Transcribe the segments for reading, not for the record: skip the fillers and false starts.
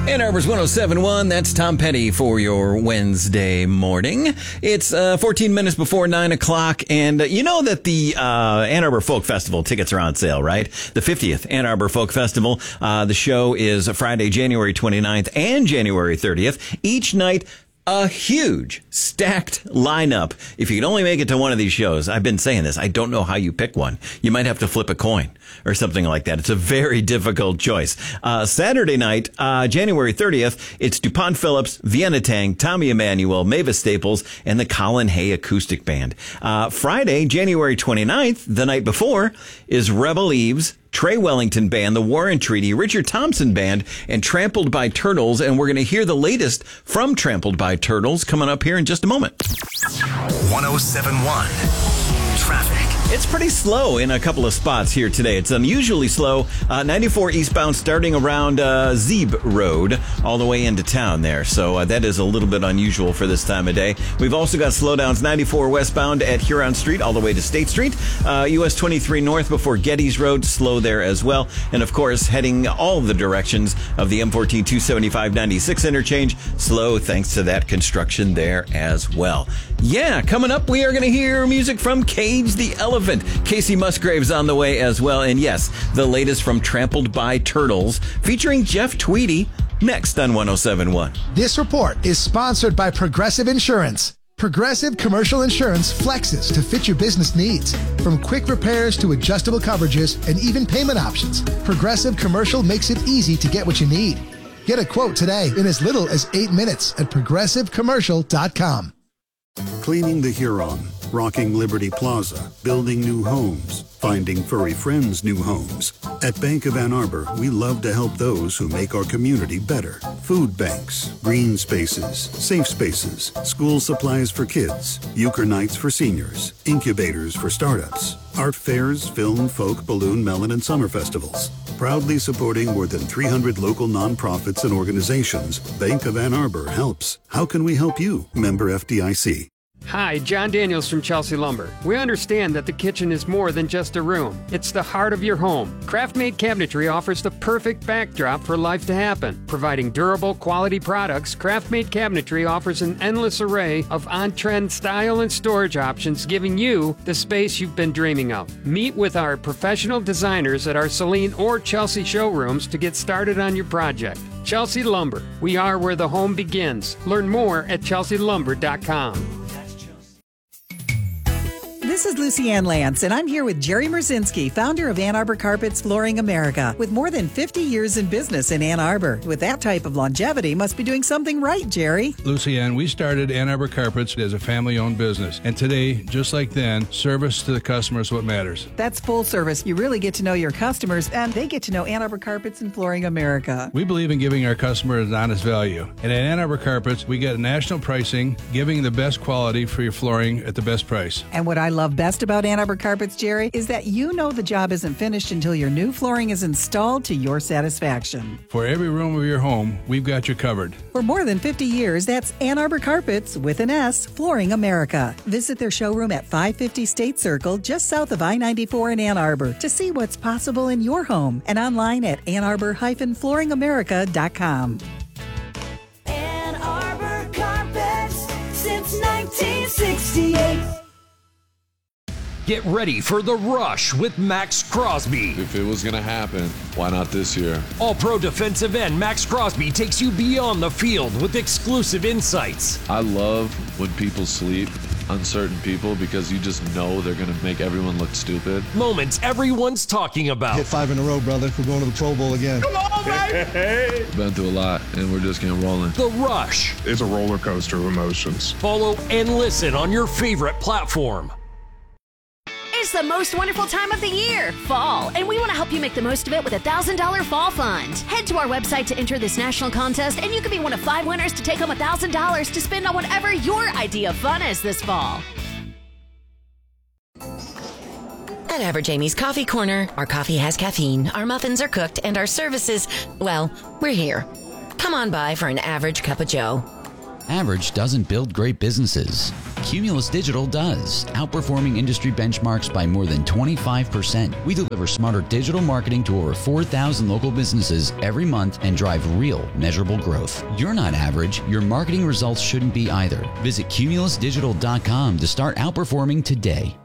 Ann Arbor's 107.1, that's Tom Petty for your Wednesday morning. It's 14 minutes before 9 o'clock, and you know that the Ann Arbor Folk Festival tickets are on sale, right? The 50th Ann Arbor Folk Festival. The show is Friday, January 29th and January 30th. Each night, a huge stacked lineup. If you can only make it to one of these shows, I've been saying this, I don't know how you pick one. You might have to flip a coin or something like that. It's a very difficult choice. Saturday night, January 30th, it's DuPont Phillips, Vienna Tang, Tommy Emmanuel, Mavis Staples, and the Colin Hay Acoustic Band. Friday, January 29th, the night before, is Rebel Eves, Trey Wellington Band, the Warren Treaty, Richard Thompson Band, and Trampled by Turtles. And we're going to hear the latest from Trampled by Turtles coming up here in just a moment. 107.1 Traffic. It's pretty slow in a couple of spots here today. It's unusually slow. 94 eastbound starting around Zeeb Road all the way into town there. So that is a little bit unusual for this time of day. We've also got slowdowns 94 westbound at Huron Street all the way to State Street. US 23 north before Geddes Road, slow there as well. And of course, heading all the directions of the M14 275-96 interchange, slow thanks to that construction there as well. Yeah, coming up, we are going to hear music from Cage the Elephant. Casey Musgrave's on the way as well. And yes, the latest from Trampled by Turtles, featuring Jeff Tweedy, next on 107.1. This report is sponsored by Progressive Insurance. Progressive Commercial Insurance flexes to fit your business needs. From quick repairs to adjustable coverages and even payment options, Progressive Commercial makes it easy to get what you need. Get a quote today in as little as 8 minutes at progressivecommercial.com. Cleaning the Huron, rocking Liberty Plaza, building new homes, finding furry friends new homes. At Bank of Ann Arbor, we love to help those who make our community better. Food banks, green spaces, safe spaces, school supplies for kids, euchre nights for seniors, incubators for startups, art fairs, film, folk, balloon, melon, and summer festivals. Proudly supporting more than 300 local nonprofits and organizations, Bank of Ann Arbor helps. How can we help you? Member FDIC. Hi, John Daniels from Chelsea Lumber. We understand that the kitchen is more than just a room. It's the heart of your home. Craft-made cabinetry offers the perfect backdrop for life to happen. Providing durable, quality products, Craft-made cabinetry offers an endless array of on-trend style and storage options, giving you the space you've been dreaming of. Meet with our professional designers at our Saline or Chelsea showrooms to get started on your project. Chelsea Lumber. We are where the home begins. Learn more at chelsealumber.com. This is Lucy Ann Lance, and I'm here with Jerry Merzinski, founder of Ann Arbor Carpets Flooring America. With more than 50 years in business in Ann Arbor, with that type of longevity, must be doing something right, Jerry. Lucy Ann, we started Ann Arbor Carpets as a family-owned business. And today, just like then, service to the customer is what matters. That's full service. You really get to know your customers, and they get to know Ann Arbor Carpets and Flooring America. We believe in giving our customers an honest value. And at Ann Arbor Carpets, we get national pricing, giving the best quality for your flooring at the best price. And what I love best about Ann Arbor Carpets, Jerry, is that you know the job isn't finished until your new flooring is installed to your satisfaction. For every room of your home, we've got you covered. For more than 50 years, that's Ann Arbor Carpets, with an S, Flooring America. Visit their showroom at 550 State Circle, just south of I-94 in Ann Arbor, to see what's possible in your home, and online at annarbor-flooringamerica.com. Ann Arbor Carpets, since 1968. Get ready for The Rush with Max Crosby. If it was going to happen, why not this year? All-pro defensive end Max Crosby takes you beyond the field with exclusive insights. I love when people sleep, uncertain people, because you just know they're going to make everyone look stupid. Moments everyone's talking about. Hit 5 in a row, brother. We're going to the Pro Bowl again. Come on, baby! Been through a lot, and we're just getting rolling. The Rush. It's a roller coaster of emotions. Follow and listen on your favorite platform. It's the most wonderful time of the year, fall, and we want to help you make the most of it with a $1,000 fall fund. Head to our website to enter this national contest, and you could be one of 5 winners to take home $1,000 to spend on whatever your idea of fun is this fall. At Average Amy's Coffee Corner, our coffee has caffeine, our muffins are cooked, and our services, well, we're here. Come on by for an average cup of joe. Average doesn't build great businesses. Cumulus Digital does, outperforming industry benchmarks by more than 25%. We deliver smarter digital marketing to over 4,000 local businesses every month and drive real, measurable growth. You're not average. Your marketing results shouldn't be either. Visit cumulusdigital.com to start outperforming today.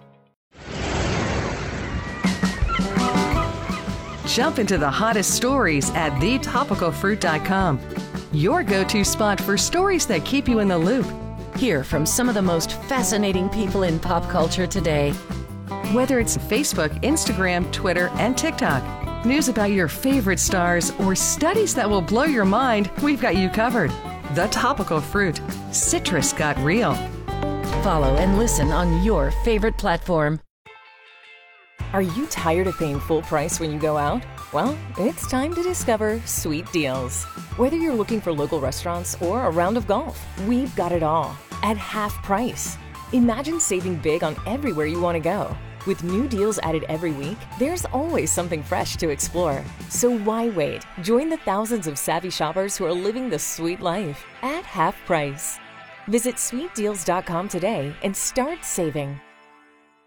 Jump into the hottest stories at thetopicalfruit.com. Your go-to spot for stories that keep you in the loop. Hear from some of the most fascinating people in pop culture today. Whether it's Facebook, Instagram, Twitter, and TikTok, news about your favorite stars, or studies that will blow your mind, we've got you covered. The Topical Fruit. Citrus got real. Follow and listen on your favorite platform. Are you tired of paying full price when you go out? Well, it's time to discover Sweet Deals. Whether you're looking for local restaurants or a round of golf, we've got it all at half price. Imagine saving big on everywhere you want to go. With new deals added every week, there's always something fresh to explore. So why wait? Join the thousands of savvy shoppers who are living the sweet life at half price. Visit sweetdeals.com today and start saving.